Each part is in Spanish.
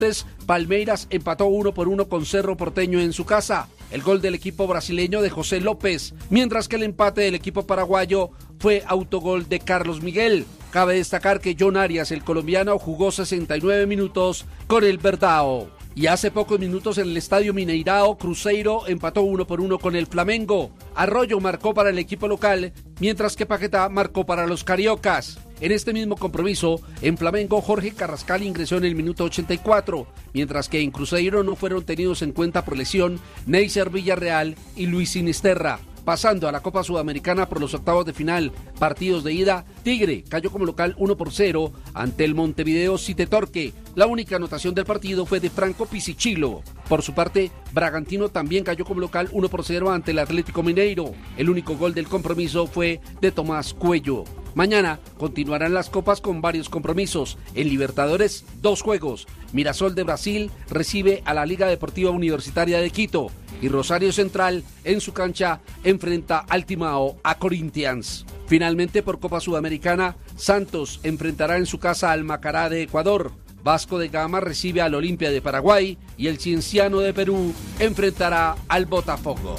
Palmeiras empató 1-1 con Cerro Porteño en su casa. El gol del equipo brasileño de José López, mientras que el empate del equipo paraguayo fue autogol de Carlos Miguel. Cabe destacar que John Arias, el colombiano, jugó 69 minutos con el Verdão. Y hace pocos minutos en el Estadio Mineirao, Cruzeiro empató 1-1 con el Flamengo. Arroyo marcó para el equipo local, mientras que Paquetá marcó para los cariocas. En este mismo compromiso, en Flamengo, Jorge Carrascal ingresó en el minuto 84, mientras que en Cruzeiro no fueron tenidos en cuenta por lesión Neisser Villarreal y Luis Sinisterra. Pasando a la Copa Sudamericana por los octavos de final, partidos de ida, Tigre cayó como local 1-0 ante el Montevideo City Torque. La única anotación del partido fue de Franco Pisichillo. Por su parte, Bragantino también cayó como local 1-0 ante el Atlético Mineiro. El único gol del compromiso fue de Tomás Cuello. Mañana continuarán las copas con varios compromisos. En Libertadores, 2 juegos. Mirasol de Brasil recibe a la Liga Deportiva Universitaria de Quito y Rosario Central en su cancha enfrenta al Timao a Corinthians. Finalmente, por Copa Sudamericana, Santos enfrentará en su casa al Macará de Ecuador. Vasco de Gama recibe al Olimpia de Paraguay y el Cienciano de Perú enfrentará al Botafogo.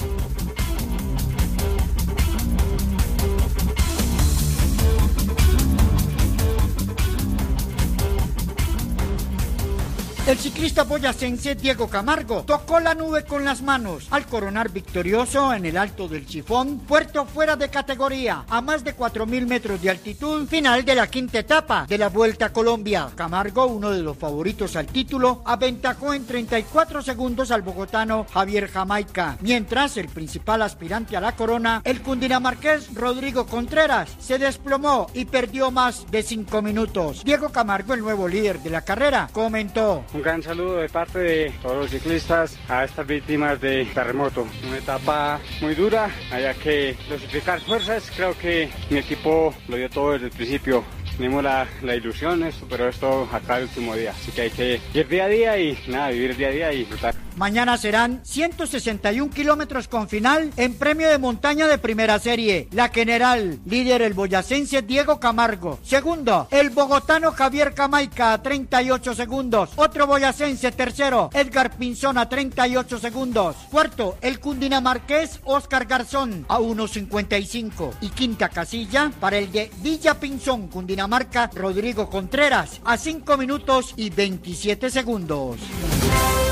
El ciclista boyacense Diego Camargo tocó la nube con las manos al coronar victorioso en el Alto del Chifón, puerto fuera de categoría, a más de 4.000 metros de altitud, final de la quinta etapa de la Vuelta a Colombia. Camargo, uno de los favoritos al título, aventajó en 34 segundos al bogotano Javier Jamaica, mientras el principal aspirante a la corona, el cundinamarqués Rodrigo Contreras, se desplomó y perdió más de 5 minutos. Diego Camargo, el nuevo líder de la carrera, comentó: un gran saludo de parte de todos los ciclistas a estas víctimas de terremoto. Una etapa muy dura, había que dosificar fuerzas. Creo que mi equipo lo dio todo desde el principio. Tenemos la ilusión, pero esto acá el último día. Así que hay que ir día a día y vivir día a día y disfrutar. Mañana serán 161 kilómetros con final en premio de montaña de primera serie. La general, líder el boyacense Diego Camargo. Segundo, el bogotano Javier Jamaica a 38 segundos. Otro boyacense tercero, Edgar Pinzón a 38 segundos. Cuarto, el cundinamarqués Oscar Garzón a 1.55. Y quinta casilla para el de Villa Pinzón, Cundinamarca, Rodrigo Contreras a 5 minutos y 27 segundos.